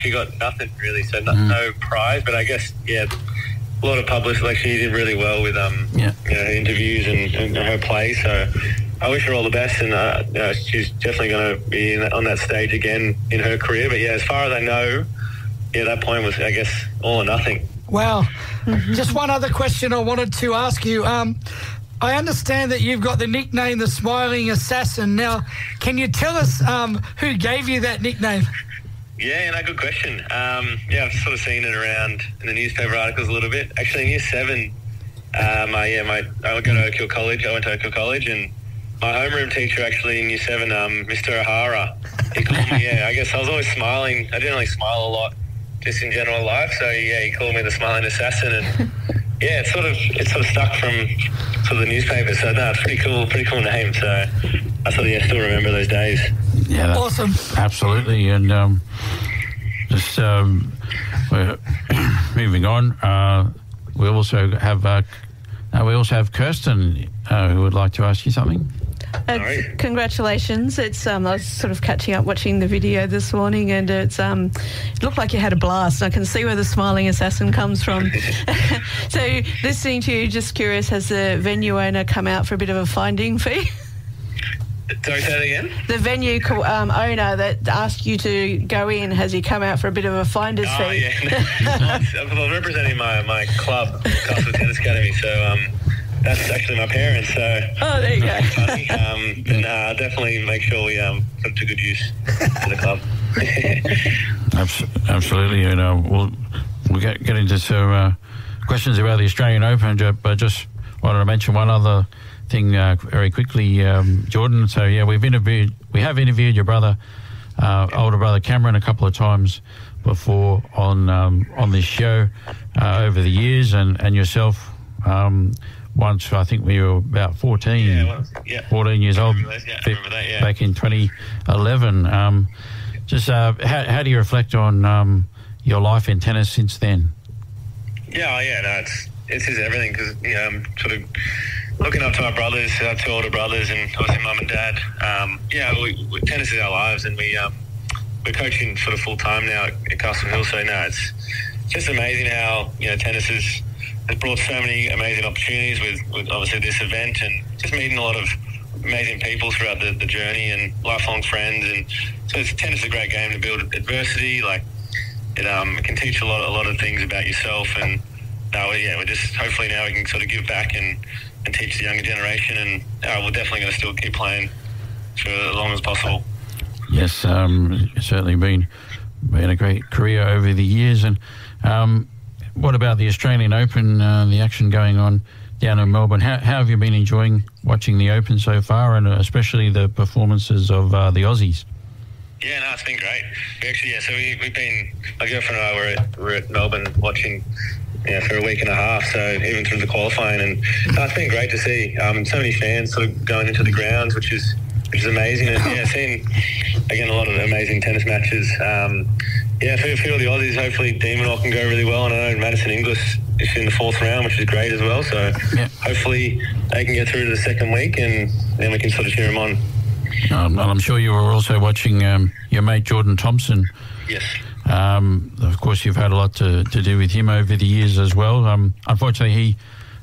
he got nothing really, so no prize. But I guess, a lot of publicity. Like, she did really well with interviews and her play. So I wish her all the best, and she's definitely going to be on that stage again in her career. But as far as I know, that point was, I guess, all or nothing. Wow. Just one other question I wanted to ask you. I understand that you've got the nickname the Smiling Assassin. Now, can you tell us who gave you that nickname? Yeah, good question. I've sort of seen it around in the newspaper articles a little bit. Actually, in Year 7, I went to Oak Hill College. And my homeroom teacher, actually, in Year 7, Mr. O'Hara, he called me, I guess I was always smiling. I didn't really smile a lot just in general life. So, he called me the Smiling Assassin. And, it sort of stuck from sort of the newspaper. So, no, it's pretty cool name. So, I sort of, still remember those days. Yeah, awesome. Absolutely. And just we're moving on. We also have Kirsten who would like to ask you something. Congratulations. It's I was sort of catching up watching the video this morning, and it looked like you had a blast. I can see where the Smiling Assassin comes from. So listening to you, just curious, has the venue owner come out for a bit of a finding fee? Sorry, say that again? The venue owner that asked you to go in, has he come out for a bit of a finder's fee? I'm representing my club, Castle Tennis Academy, so that's actually my parents. So there you go. Funny. I'll definitely make sure we put to good use for the club. Absolutely, and we'll get into some questions about the Australian Open, but just wanted to mention one other thing very quickly, Jordan. So we have interviewed your brother, older brother Cameron, a couple of times before on this show over the years, and yourself once. I think we were about 14 years old. Back in 2011. How do you reflect on your life in tennis since then? It's just everything, because I'm sort of looking up to our brothers, our two older brothers, and obviously mum and dad. Tennis is our lives, and we're coaching sort of full time now at Castle Hill. So it's just amazing how tennis has brought so many amazing opportunities with obviously this event, and just meeting a lot of amazing people throughout the journey, and lifelong friends. And so tennis is a great game to build adversity. Like it can teach a lot of things about yourself, and we're just hopefully now we can sort of give back and teach the younger generation, and we're definitely going to still keep playing for as long as possible. Yes, certainly been a great career over the years. And what about the Australian Open, the action going on down in Melbourne? How have you been enjoying watching the Open so far, and especially the performances of the Aussies? Yeah, no, it's been great. We actually, so we've been, my girlfriend and I were at Melbourne watching for a week and a half, so even through the qualifying, and it's been great to see so many fans sort of going into the grounds, which is amazing, and seeing again a lot of amazing tennis matches. For a few of the Aussies, hopefully Demonor can go really well, and I know Madison Inglis is in the fourth round, which is great as well, so hopefully they can get through to the second week, and then we can sort of cheer them on. I'm sure you were also watching your mate Jordan Thompson. Yes. Of course, you've had a lot to do with him over the years as well. Unfortunately, he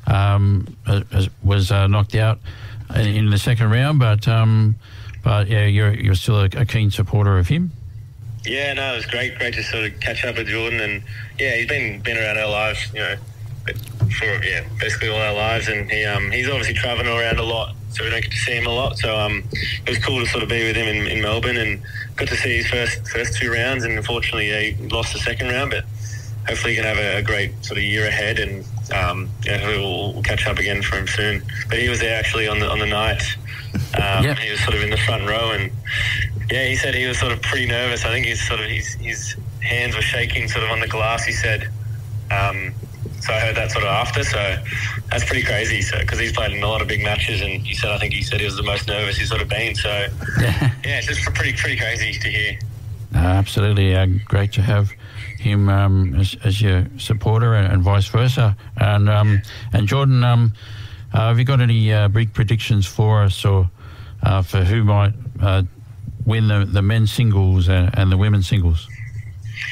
was knocked out in the second round, but you're still a keen supporter of him. Yeah, no, it was great to sort of catch up with Jordan, and he's been around our lives, for basically all our lives, and he's obviously travelling around a lot, so we don't get to see him a lot. So it was cool to sort of be with him in Melbourne, and got to see his first two rounds, and unfortunately he lost the second round, but hopefully he can have a great sort of year ahead, and we'll catch up again for him soon. But he was there actually on the night. He was sort of in the front row, and he said he was sort of pretty nervous. I think his hands were shaking sort of on the glass, he said. So I heard that sort of after, so that's pretty crazy. So because he's played in a lot of big matches, and he said he was the most nervous he's sort of been. So it's just pretty crazy to hear. Absolutely, great to have him as your supporter, and vice versa. And Jordan, have you got any big predictions for us, or for who might win the men's singles and the women's singles?